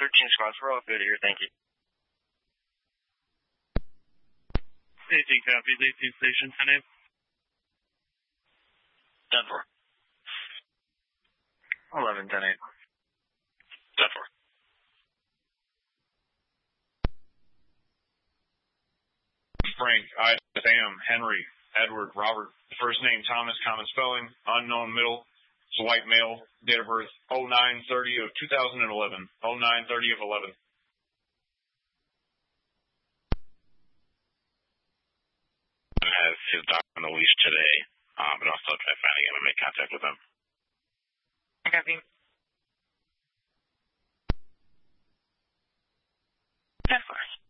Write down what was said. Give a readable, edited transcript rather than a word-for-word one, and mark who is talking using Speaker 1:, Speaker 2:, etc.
Speaker 1: 13 squads. We're all good here. Thank you.
Speaker 2: 18 copies. 18 station. 10-8.
Speaker 1: 10-4. 11, 10-8. 10-4.
Speaker 3: Frank, I, Sam, Henry, Edward, Robert. First name Thomas, common spelling, unknown middle. It's a white male. Date of birth 09/30 of 2011. 09/30 of 11.
Speaker 4: Has his dog on the leash today, but I'll still try finding him and make contact with him.
Speaker 5: Copy. 10-4.